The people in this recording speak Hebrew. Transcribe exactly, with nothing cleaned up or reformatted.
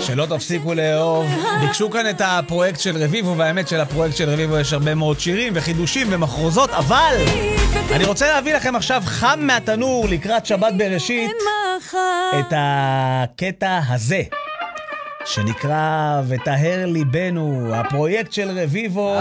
שלא תפסיקו לאהוב. ביקשו כאן את הפרויקט של רביבו, והאמת של הפרויקט של רביבו יש הרבה מאוד שירים וחידושים ומחרוזות, אבל אני רוצה להביא לכם עכשיו חם מהתנור לקראת שבת בראשית את הקטע הזה שנקרא ותהר ליבנו, הפרויקט של רביבו